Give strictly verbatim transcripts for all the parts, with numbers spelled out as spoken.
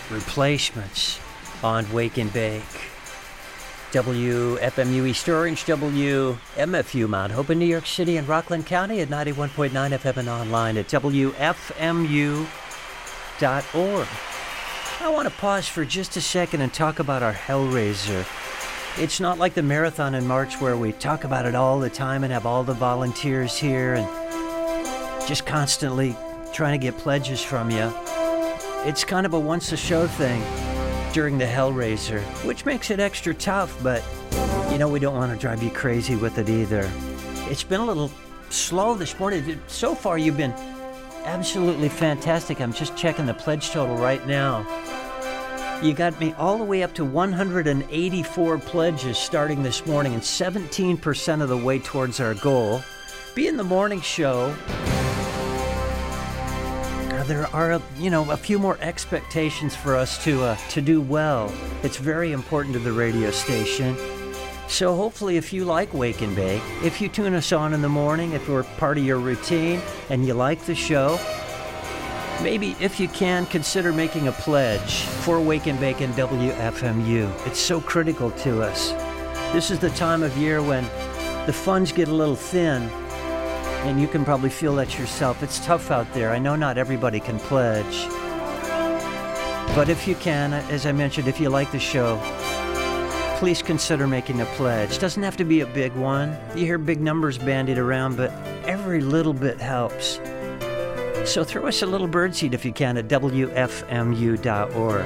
Replacements on Wake and Bake. W F M U East Orange, W M F U Mount Hope in New York City and Rockland County at ninety-one point nine F M and online at W F M U dot org. I want to pause for just a second and talk about our Hellraiser. It's not like the marathon in March where we talk about it all the time and have all the volunteers here and just constantly trying to get pledges from you. It's kind of a once-a-show thing during the Hellraiser, which makes it extra tough, but, you know, we don't want to drive you crazy with it either. It's been a little slow this morning. So far, you've been absolutely fantastic. I'm just checking the pledge total right now. You got me all the way up to one hundred eighty-four pledges starting this morning and seventeen percent of the way towards our goal. Be in the morning show. There are, you know, a few more expectations for us to uh, to do well. It's very important to the radio station. So hopefully if you like Wake and Bake, if you tune us on in the morning, if we're part of your routine and you like the show, maybe if you can, consider making a pledge for Wake and Bake and W F M U. It's so critical to us. This is the time of year when the funds get a little thin. And you can probably feel that yourself. It's tough out there. I know not everybody can pledge. But if you can, as I mentioned, if you like the show, please consider making a pledge. Doesn't have to be a big one. You hear big numbers bandied around, but every little bit helps. So throw us a little birdseed if you can at W F M U dot org.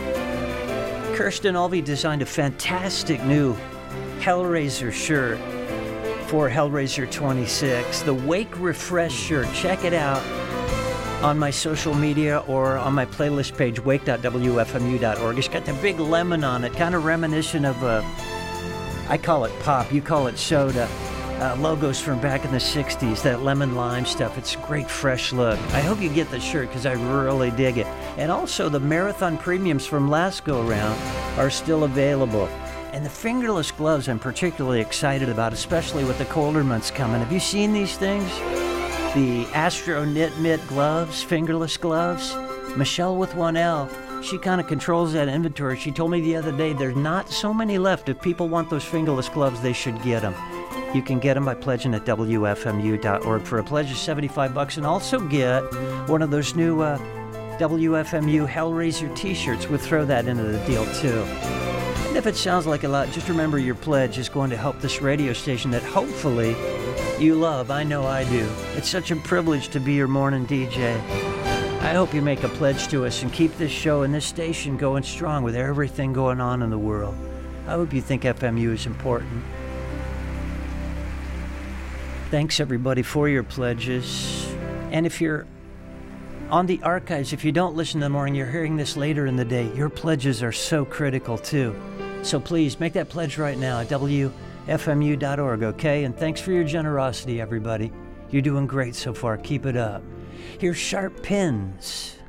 Kirsten Alvey designed a fantastic new Hellraiser shirt for Hellraiser twenty-six, the Wake Refresh shirt. Check it out on my social media or on my playlist page, wake dot W F M U dot org. It's got the big lemon on it, kind of reminiscent of, uh, I call it pop, you call it soda, uh, logos from back in the sixties, that lemon lime stuff. It's a great fresh look. I hope you get the shirt because I really dig it. And also the Marathon Premiums from last go-around are still available. And the fingerless gloves I'm particularly excited about, especially with the colder months coming. Have you seen these things? The Astro Knit Mitt gloves, fingerless gloves. Michelle with one L, she kind of controls that inventory. She told me the other day there's not so many left. If people want those fingerless gloves, they should get them. You can get them by pledging at W F M U dot org for a pledge of seventy-five bucks, and also get one of those new uh, W F M U Hellraiser t-shirts. We'll throw that into the deal too. And if it sounds like a lot, just remember your pledge is going to help this radio station that hopefully you love. I know I do. It's such a privilege to be your morning D J. I hope you make a pledge to us and keep this show and this station going strong with everything going on in the world. I hope you think F M U is important. Thanks, everybody, for your pledges. And if you're on the archives, if you don't listen in the morning, you're hearing this later in the day, your pledges are so critical, too. So please, make that pledge right now at W F M U dot org, okay? And thanks for your generosity, everybody. You're doing great so far. Keep it up. Here's Sharp Pins.